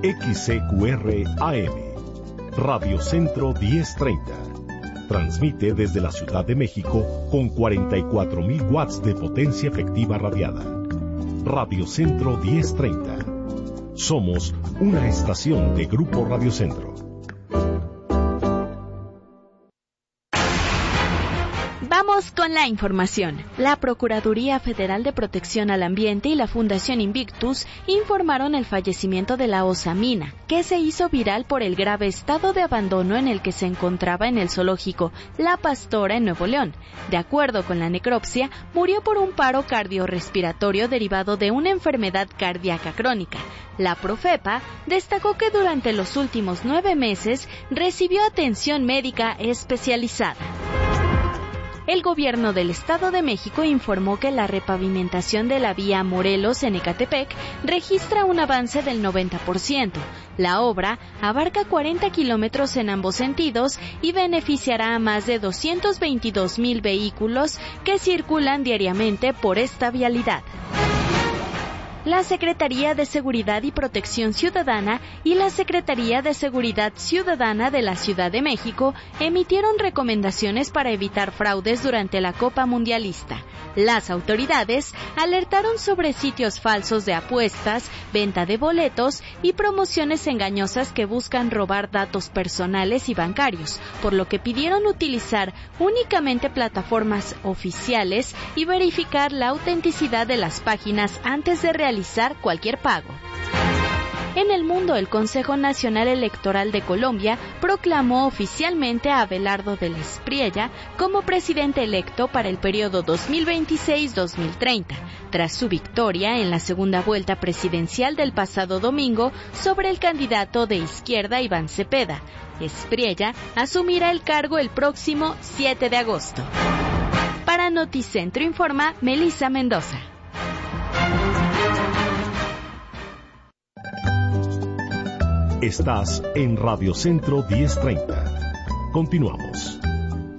XCQR AM, Radio Centro 1030. Transmite desde la Ciudad de México con 44,000 watts de potencia efectiva radiada. Radio Centro 1030. Somos una estación de Grupo Radio Centro. Vamos con la información. La Procuraduría Federal de Protección al Ambiente y la Fundación Invictus informaron el fallecimiento de la osa Mina, que se hizo viral por el grave estado de abandono en el que se encontraba en el zoológico La Pastora en Nuevo León. De acuerdo con la necropsia, murió por un paro cardiorrespiratorio derivado de una enfermedad cardíaca crónica. La Profepa destacó que durante los últimos 9 meses recibió atención médica especializada. El gobierno del Estado de México informó que la repavimentación de la vía Morelos en Ecatepec registra un avance del 90%. La obra abarca 40 kilómetros en ambos sentidos y beneficiará a más de 222,000 vehículos que circulan diariamente por esta vialidad. La Secretaría de Seguridad y Protección Ciudadana y la Secretaría de Seguridad Ciudadana de la Ciudad de México emitieron recomendaciones para evitar fraudes durante la Copa Mundialista. Las autoridades alertaron sobre sitios falsos de apuestas, venta de boletos y promociones engañosas que buscan robar datos personales y bancarios, por lo que pidieron utilizar únicamente plataformas oficiales y verificar la autenticidad de las páginas antes de realizar cualquier pago. En el mundo, el Consejo Nacional Electoral de Colombia proclamó oficialmente a Abelardo del Espriella como presidente electo para el periodo 2026-2030, tras su victoria en la segunda vuelta presidencial del pasado domingo sobre el candidato de izquierda Iván Cepeda. Espriella asumirá el cargo el próximo 7 de agosto. Para Noticentro informa Melissa Mendoza. Estás en Radio Centro 1030. Continuamos.